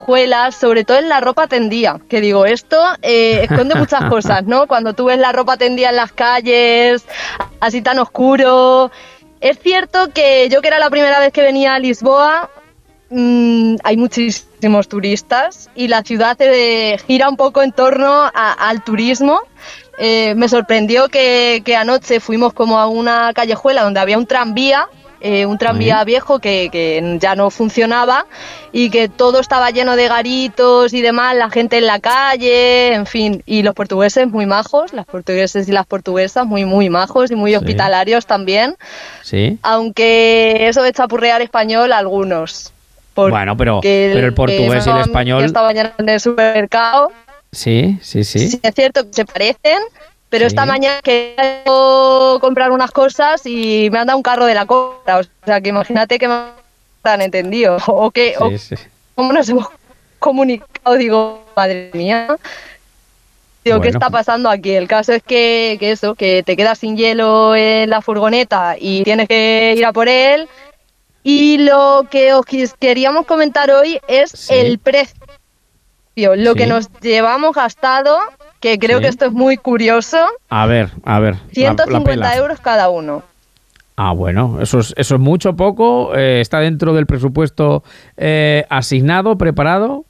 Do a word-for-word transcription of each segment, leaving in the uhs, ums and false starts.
callejuelas, sobre todo en la ropa tendida, que digo, esto eh, esconde muchas cosas, ¿no? Cuando tú ves la ropa tendida en las calles, así tan oscuro. Es cierto que yo, que era la primera vez que venía a Lisboa, mmm, hay muchísimos turistas y la ciudad eh, gira un poco en torno a, al turismo. Eh, me sorprendió que, que anoche fuimos como a una callejuela donde había un tranvía, eh, un tranvía ¿Sí? viejo que, que ya no funcionaba y que todo estaba lleno de garitos y demás, la gente en la calle, en fin, y los portugueses muy majos, las portugueses y las portuguesas muy muy majos y muy sí. hospitalarios también, sí. aunque eso de chapurrear español algunos. Bueno, pero, pero el portugués y el español... Esta mañana en el supermercado. Sí, sí, sí. Sí, es cierto que se parecen, pero sí. esta mañana quería comprar unas cosas y me han dado un carro de la compra. O sea, que imagínate que me han entendido. O que, sí, o sí. cómo nos hemos comunicado. Digo, madre mía. Digo, bueno. ¿qué está pasando aquí? El caso es que, que eso, que te quedas sin hielo en la furgoneta y tienes que ir a por él. Y lo que os queríamos comentar hoy es sí. el precio. Lo sí. que nos llevamos gastado, que creo sí. que esto es muy curioso. A ver, a ver. ciento cincuenta la, la euros cada uno. Ah, bueno, eso es, eso es mucho, poco. Eh, ¿Está dentro del presupuesto eh, asignado, preparado?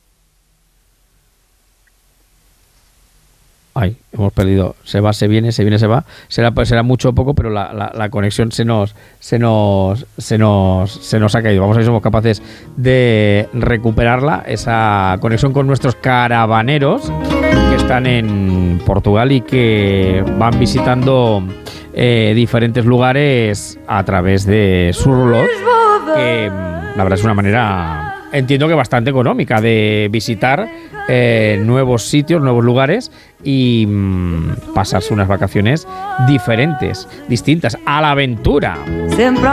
Ay, hemos perdido. Se va, se viene, se viene, se va. Será, será mucho o poco, pero la, la, la conexión se nos, se nos, se nos, se nos ha caído. Vamos a ver si somos capaces de recuperarla, esa conexión con nuestros caravaneros que están en Portugal y que van visitando eh, diferentes lugares a través de Surlot, que la verdad es una manera, entiendo que bastante económica, de visitar eh, nuevos sitios, nuevos lugares y mmm, pasarse unas vacaciones diferentes, distintas, a la aventura. Siempre